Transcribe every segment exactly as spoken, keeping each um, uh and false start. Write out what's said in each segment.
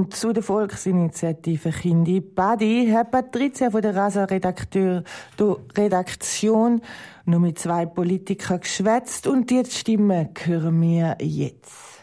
Und zu der Volksinitiative Chindi Badi hat Patricia von der Rasa-Redaktion noch mit zwei Politikern geschwätzt und die Stimmen hören wir jetzt.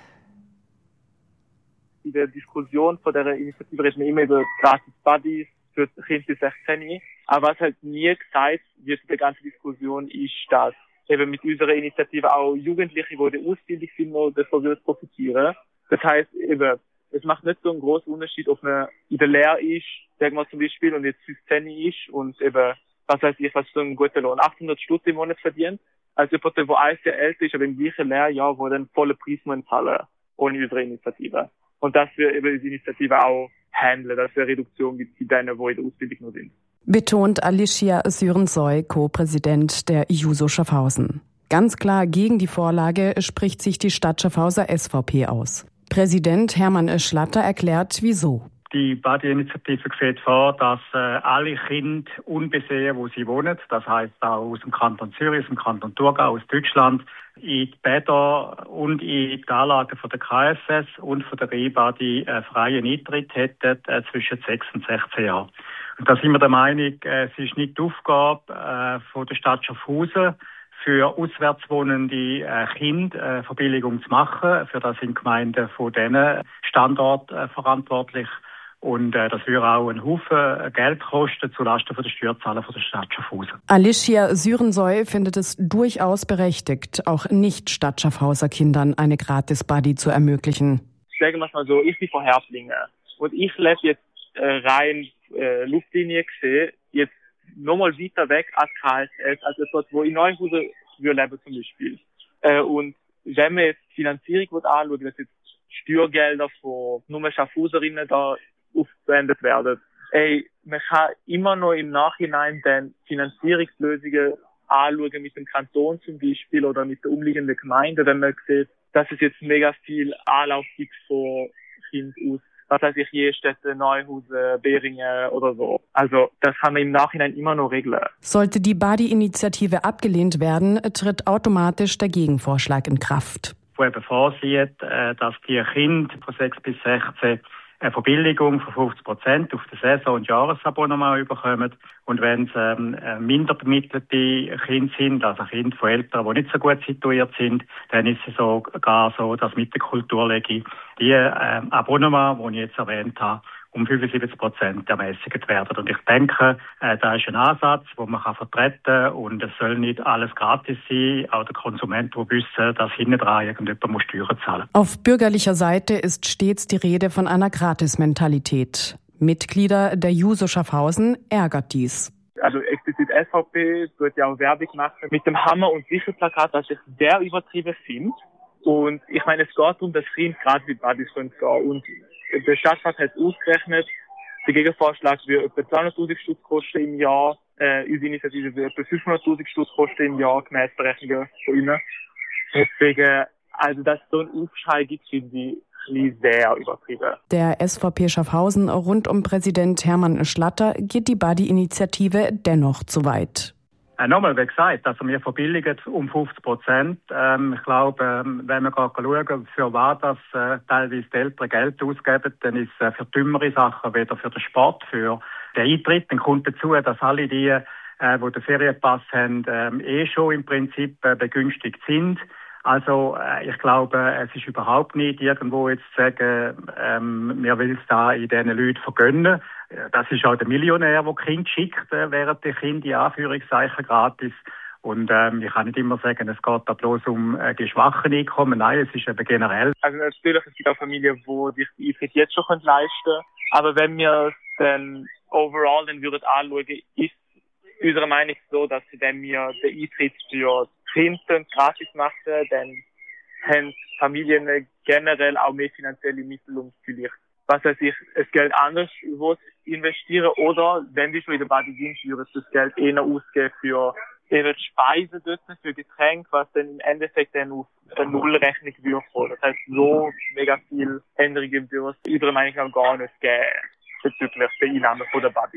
In der Diskussion von dieser Initiative reden wir immer über gratis Buddies für Kinder bis sechzehn. Aber was halt nie gesagt wird in der ganzen Diskussion ist, dass eben mit unserer Initiative auch Jugendliche, die in der Ausbildung sind, noch davon profitieren. Das heisst eben, es macht nicht so einen grossen Unterschied, ob man in der Lehre ist, sagen wir zum Beispiel, und jetzt fünfzehn ist und eben, was weiß ich, was so einen guten Lohn, achthundert Stutz im Monat verdient, als jemand, der ein Jahr älter ist, aber im gleichen Lehrjahr, wo dann vollen Preis muss zahlen, ohne unsere Initiative. Und dass wir eben die Initiative auch handeln, dass es eine Reduktion gibt bei denen, die in der Ausbildung noch sind. Betont Alicia Syrensoy, Co-Präsident der Juso Schaffhausen. Ganz klar gegen die Vorlage spricht sich die Stadt Schaffhauser S V P aus. Präsident Hermann Schlatter erklärt, wieso. Die Badi-Initiative sieht vor, dass äh, alle Kinder unbesehen, wo sie wohnen, das heisst auch aus dem Kanton Zürich, aus dem Kanton Thurgau, aus Deutschland, in die Bäder und in die Anlagen von der K S S und von der E-Badi äh, freien Eintritt hätten äh, zwischen sechs und sechzehn Jahren. Und da sind wir der Meinung, äh, es ist nicht die Aufgabe äh, von der Stadt Schaffhausen, für auswärts wohnende äh, Kinder äh, Verbilligung zu machen. Für das sind Gemeinden von diesen Standorten äh, verantwortlich. Und äh, das würde auch einen Haufen Geld kosten zulasten der Steuerzahler von der Stadt Schaffhausen. Alicia Syrensoy findet es durchaus berechtigt, auch nicht Stadt-Schaffhauser Kindern eine Gratis-Buddy zu ermöglichen. Sagen wir es mal so, ich bin von Herflingen und ich lebe jetzt äh, rein äh, Luftlinie gesehen, jetzt nochmal weiter weg als K S S, also dort, wo in Neuhausen wir leben zum Beispiel. Äh, und wenn man jetzt die Finanzierung anschaut, dass jetzt Steuergelder von nur Schaffhauserinnen da aufgewendet werden, ey, man kann immer noch im Nachhinein dann Finanzierungslösungen anschauen mit dem Kanton zum Beispiel oder mit der umliegenden Gemeinde, wenn man sieht, dass es jetzt mega viel Anlauf gibt von Kindern aus, was weiß ich, Jestetten, Neuhausen, Beringen oder so. Also das kann man im Nachhinein immer noch regeln. Sollte die Badi-Initiative abgelehnt werden, tritt automatisch der Gegenvorschlag in Kraft. Wo eben vorsieht, dass die Kinder von sechs bis sechzehn eine Verbilligung von fünfzig Prozent auf das Saison- und Jahresabonnement bekommen. Und wenn es ähm, minder bemittelte Kinder sind, also Kinder von Eltern, die nicht so gut situiert sind, dann ist es sogar so, dass mit der Kulturlegi die ähm, Abonnements, die ich jetzt erwähnt habe, um fünfundsiebzig Prozent ermäßigt werden. Und ich denke, äh, da ist ein Ansatz, den man kann vertreten kann und es soll nicht alles gratis sein. Auch der Konsument, der wissen, dass hinten dran irgendjemand muss Steuern zahlen. Auf bürgerlicher Seite ist stets die Rede von einer Gratis-Mentalität. Mitglieder der Juso Schaffhausen ärgert dies. Also explizit S V P wird ja auch Werbung machen mit dem Hammer- und Sicherplakat, das ich sehr übertrieben finde. Und ich meine, es geht darum, dass Kinder gerade mit Buddies gehen. Und der Stadtrat hat es ausgerechnet, der Gegenvorschlag wird etwa zweihunderttausend Stutz kosten im Jahr, äh, unsere Initiative wird etwa fünfhunderttausend Stutz kosten im Jahr, gemäss Berechnungen von ihnen. Deswegen, also, dass es so einen Aufschrei gibt, finde ich ein bisschen sehr übertrieben. Der S V P Schaffhausen rund um Präsident Hermann Schlatter geht die Buddy-Initiative dennoch zu weit. Äh, nochmal, wie gesagt, also wir verbilligen um fünfzig Prozent. Ähm, ich glaube, ähm, wenn wir gerade schauen, für was das äh, teilweise die Eltern Geld ausgeben, dann ist es äh, für dümmere Sachen, weder für den Sport, für den Eintritt. Dann kommt dazu, dass alle die, äh, die den Ferienpass haben, ähm, eh schon im Prinzip äh, begünstigt sind. Also äh, ich glaube, es ist überhaupt nicht irgendwo jetzt zu sagen, ähm, wir will es da in diesen Leuten vergönnen. Das ist auch der Millionär, der Kind schickt, äh, während die Kinder in Anführungszeichen gratis. Und ähm, ich kann nicht immer sagen, es geht da bloß um äh, die schwachen Einkommen. Nein, es ist eben generell. Also natürlich, es gibt auch Familien, die sich die Eintritt jetzt schon leisten können. Aber wenn wir es dann overall dann würden anschauen, ist unserer Meinung so, dass wenn wir den Eintritt für Kinder gratis machen, dann haben Familien generell auch mehr finanzielle Mittel, um vielleicht, was weiß ich, das Geld anders investieren oder, wenn wir schon in der Badi sind, würden das Geld eher ausgeben für eben Speisen dort, für Getränke, was dann im Endeffekt dann auf eine Nullrechnung würde. Das heisst, so mega viel Änderungen würde es unserer Meinung nach gar nicht geben bezüglich der Einnahmen von der Badi.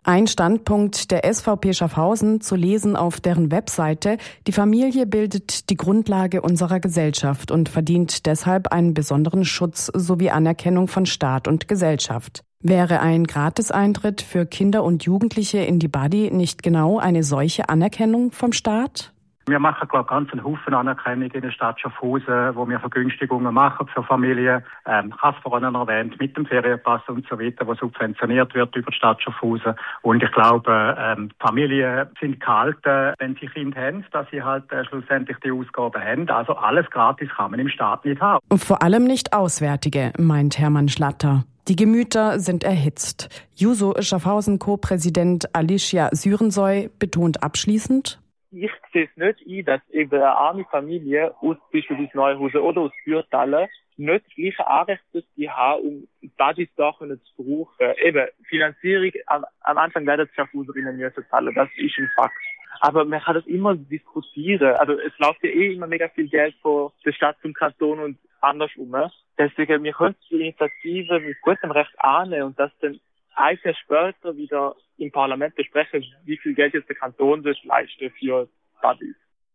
Ein Standpunkt der S V P Schaffhausen zu lesen auf deren Webseite: Die Familie bildet die Grundlage unserer Gesellschaft und verdient deshalb einen besonderen Schutz sowie Anerkennung von Staat und Gesellschaft. Wäre ein Gratiseintritt für Kinder und Jugendliche in die Badi nicht genau eine solche Anerkennung vom Staat? Wir machen, glaube ich, ganz einen Haufen Anerkennung in der Stadt Schaffhausen, wo wir Vergünstigungen machen für Familien. Ähm, ich habe es vorhin erwähnt, mit dem Ferienpass und so weiter, wo subventioniert wird über die Stadt Schaffhausen. Und ich glaube, ähm, Familien sind gehalten, wenn sie Kinder haben, dass sie halt äh, schlussendlich die Ausgaben haben. Also alles gratis kann man im Staat nicht haben. Und vor allem nicht auswärtige, meint Hermann Schlatter. Die Gemüter sind erhitzt. Juso Schaffhausen-Co-Präsident Alicia Syrensoy betont abschließend: Ich sehe es nicht ein, dass eben eine arme Familie aus beispielsweise Neuhausen oder aus Bürtalen nicht das gleiche Anrecht haben, um Badis da zu brauchen. Eben, Finanzierung am, am Anfang werden die Schaffhauserinnen müssen zahlen, das ist ein Fakt. Aber man kann das immer diskutieren. Also es läuft ja eh immer mega viel Geld von der Stadt zum Kanton und andersrum. Deswegen, wir können die Initiative mit gutem Recht annehmen und das dann ein Jahr später wieder im Parlament besprechen, wie viel Geld jetzt der Kanton sich leistet für Badis.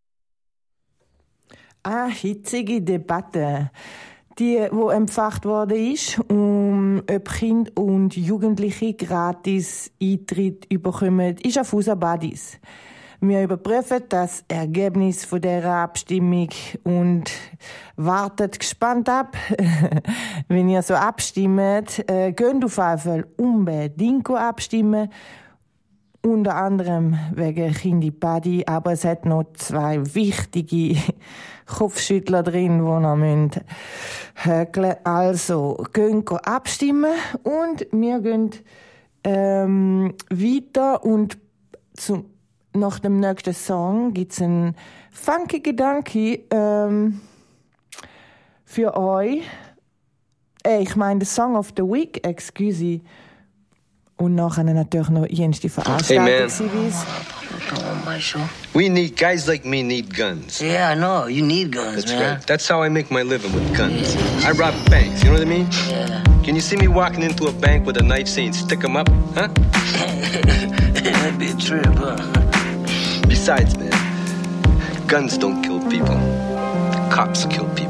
Eine hitzige Debatte, die wo empfacht worden ist, um ob Kinder und Jugendliche gratis Eintritt bekommen in Schaffhauser Badis. Wir überprüfen das Ergebnis von der Abstimmung und wartet gespannt ab. Wenn ihr so abstimmt, äh, könnt auf jeden Fall unbedingt abstimmen. Unter anderem wegen Kindibadi, aber es hat noch zwei wichtige Kopfschüttler drin, die noch müssen hökeln. Also, könnt abstimmen und wir gehen ähm, weiter und zum nach dem nächsten Song gibt's einen funky Gedanke ähm, für euch. Äh, ich meine, der Song of the Week, excuse. Und nachher natürlich noch jenste Veranstaltung. Hey man, we need, guys like me need guns. Yeah, I know, you need guns, That's man. right. That's how I make my living, with guns. Yeah. I rob banks, you know what I mean? Yeah. Can you see me walking into a bank with a knife saying, stick 'em up, huh? That'd be a trip, huh? Besides, man, guns don't kill people. Cops kill people.